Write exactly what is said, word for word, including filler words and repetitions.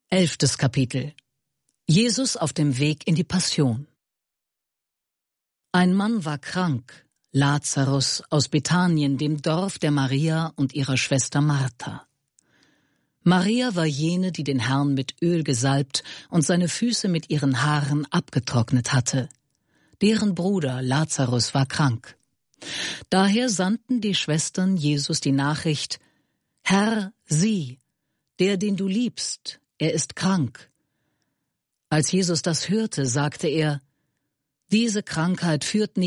Elftes Kapitel. Jesus auf dem Weg in die Passion. Ein Mann war krank, Lazarus aus Bethanien, dem Dorf der Maria und ihrer Schwester Martha. Maria war jene, die den Herrn mit Öl gesalbt und seine Füße mit ihren Haaren abgetrocknet hatte. Deren Bruder Lazarus war krank. Daher sandten die Schwestern Jesus die Nachricht: Herr, sieh, der, den du liebst, er ist krank. Als Jesus das hörte, sagte er: Diese Krankheit führt nicht